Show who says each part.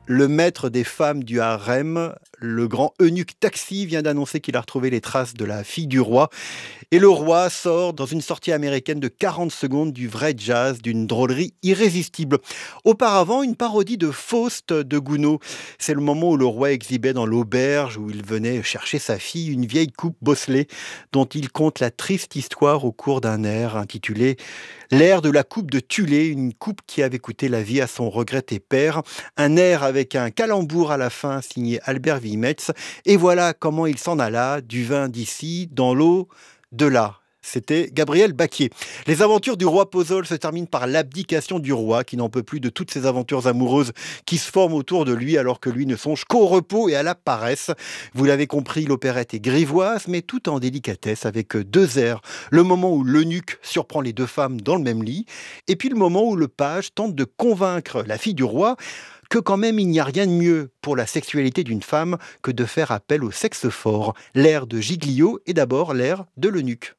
Speaker 1: Le maître des femmes du harem, le grand eunuque Taxi, vient d'annoncer qu'il a retrouvé les traces de la fille du roi. Et le roi sort dans une sortie américaine de 40 secondes du vrai jazz, d'une drôlerie irrésistible. Auparavant, une parodie de Faust de Gounod. C'est le moment où le roi exhibait dans l'auberge où il venait chercher sa fille une vieille coupe bosselée dont il conte la triste histoire au cours d'un air intitulé L'air de la coupe de Tulé, une coupe qui avait coûté la vie à son regretté père. Un air avec un calembour à la fin signé Albert Wimetz. Et voilà comment il s'en alla, du vin d'ici, dans l'eau de là. C'était Gabriel Baquier. Les aventures du roi Pozole se terminent par l'abdication du roi qui n'en peut plus de toutes ces aventures amoureuses qui se forment autour de lui alors que lui ne songe qu'au repos et à la paresse. Vous l'avez compris, l'opérette est grivoise mais tout en délicatesse avec deux airs. Le moment où l'eunuque surprend les deux femmes dans le même lit et puis le moment où le page tente de convaincre la fille du roi que quand même il n'y a rien de mieux pour la sexualité d'une femme que de faire appel au sexe fort. L'air de Giglio est d'abord l'air de l'eunuque.